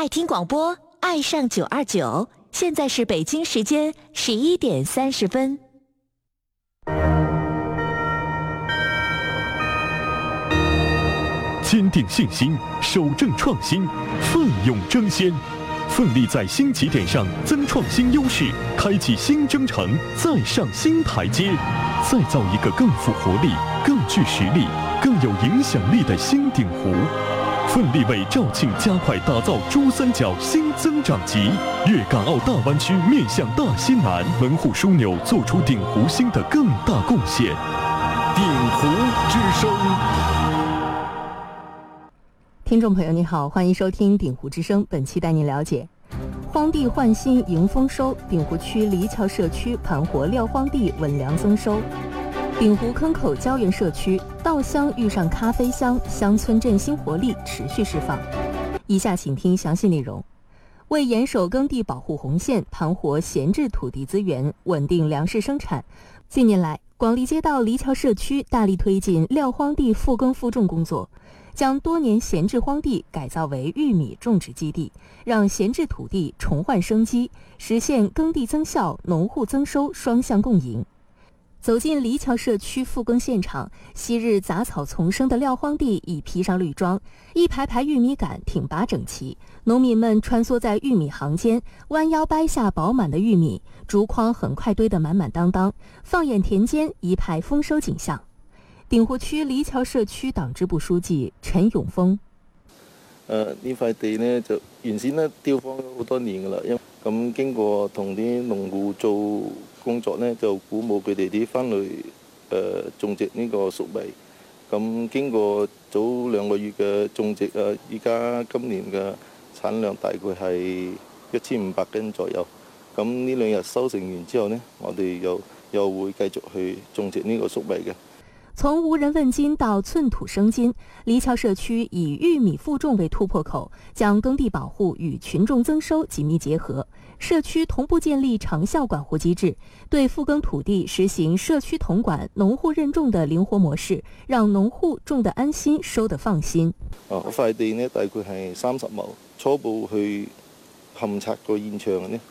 爱听广播，爱上929。现在是北京时间11点30分。 坚定信心，守正创新，奋勇争先，奋力在新起点上增创新优势，开启新征程，再上新台阶，再造一个更富活力、更具实力、更有影响力的新鼎湖。奋力为肇庆加快打造珠三角新增长极，粤港澳大湾区面向大西南，门户枢纽做出鼎湖新的更大贡献。鼎湖之声。 听众朋友你好，欢迎收听鼎湖之声，本期带您了解荒地换新迎丰收，鼎湖区黎桥社区盘活撂荒地稳粮增收。鼎湖坑口郊园社区稻香遇上咖啡香，乡村振兴活力持续释放。以下请听详细内容。为严守耕地保护红线，盘活闲置土地资源，稳定粮食生产，近年来广利街道黎桥社区大力推进撂荒地复耕复种工作，将多年闲置荒地改造为玉米种植基地，让闲置土地重焕生机，实现耕地增效、农户增收双向共赢。走进黎桥社区复耕现场，昔日杂草丛生的撂荒地已披上绿装，一排排玉米杆挺拔整齐，农民们穿梭在玉米行间，弯腰掰下饱满的玉米，竹筐很快堆得满满当当，放眼田间一派丰收景象。鼎湖區黎橋社區黨支部書記陳永峰： 呢塊地呢就原先呢丟荒咗好多年㗎啦，因咁經過同啲農戶做工作呢，就鼓舞佢哋啲翻嚟種植呢個粟米。咁經過早2個月嘅種植啊，依家今年嘅產量大概係1500斤左右。咁呢2日收成完之後呢，我哋又會繼續去種植呢個粟米嘅。 從無人問津到寸土生金，黎橋社區以玉米復種為突破口，將耕地保護與群眾增收緊密結合。社區同步建立長效管護機制，對復耕土地實行社區統管、農戶認種的靈活模式，讓農戶種得安心、收得放心。 塊地呢大概係30畝，初步去勘察個現場呢，